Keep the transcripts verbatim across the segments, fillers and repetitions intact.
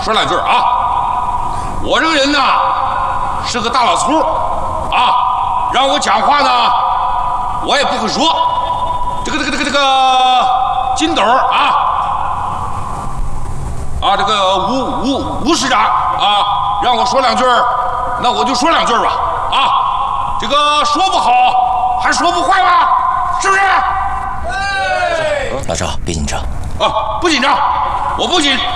说两句啊。我这个人呢是个大老粗啊，让我讲话呢我也不会说。这个这个这个这个金斗啊啊，这个吴吴吴师长啊，让我说两句，那我就说两句吧啊。这个说不好还说不坏吧，是不是？ 老赵，别紧张。 啊，不紧张，我不紧。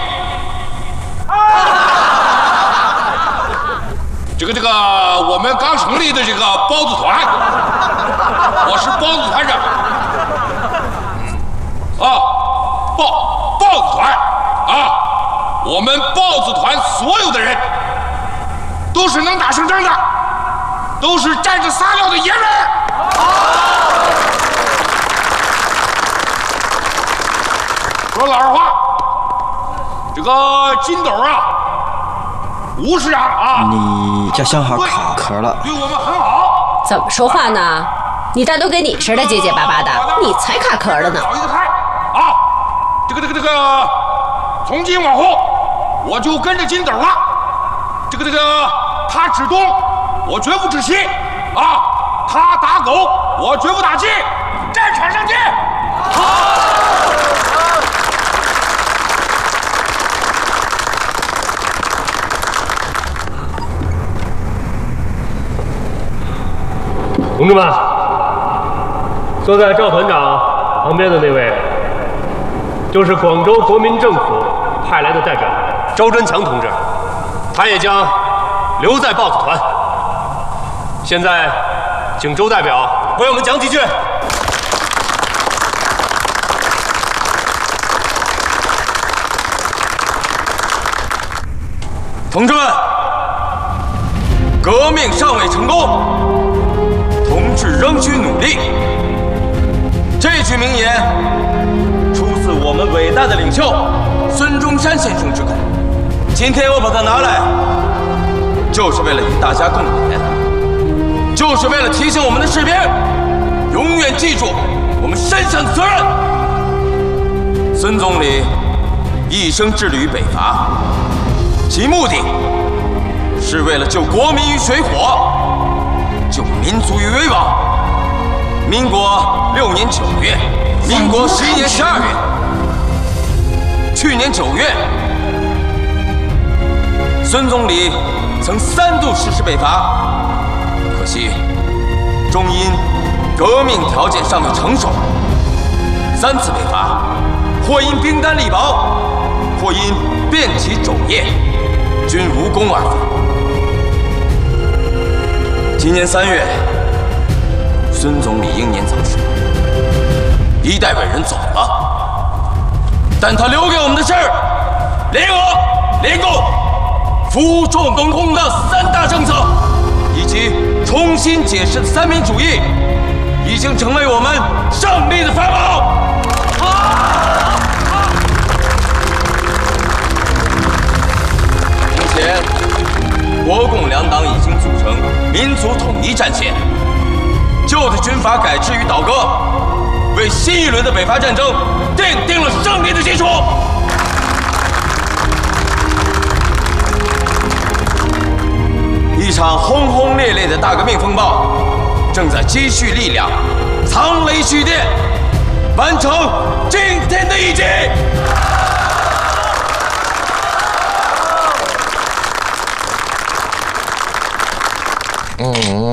这个这个，我们刚成立的这个包子团，我是包子团长。啊，包包子团啊，我们包子团所有的人都是能打胜仗的，都是站着撒尿的爷们儿。说老实话，这个金斗啊，吴师长啊， 你这相好卡壳了， 对我们很好。 怎么说话呢？你大都跟你似的结结巴巴的，你才卡壳了呢。 搞一个胎啊！这个这个这个，从今往后我就跟着金斗了。这个这个，他指东，我绝不指西啊！他打狗，我绝不打鸡。战场上见！好。 同志们，坐在赵团长旁边的那位，就是广州国民政府派来的代表周真强同志，他也将留在豹子团。现在，请周代表为我们讲几句。 同志们，革命尚未成功，同志仍需努力。这句名言出自我们伟大的领袖孙中山先生之口。今天我把它拿来，就是为了与大家共勉，就是为了提醒我们的士兵永远记住我们身上的责任。孙总理一生致力于北伐，其目的是为了救国民于水火，救民族于危亡。民国六年九月，民国十一年十二月，去年九月，孙总理曾三度实施北伐，可惜终因革命条件尚未成熟，三次北伐或因兵单力薄，或因遍其肘腋，均无功而返。今年三月，孙总理英年早逝，一代伟人走了，但他留给我们的是联俄、联共、服众共工的三大政策，以及重新解释的三民主义，已经成为我们胜利的法宝。目前，国共两党已经组成民族统一战线，旧的军阀改制与倒戈，为新一轮的北伐战争奠定了胜利的基础。一场轰轰烈烈的大革命风暴正在积蓄力量，藏雷蓄电，完成今天的一击。 嗯。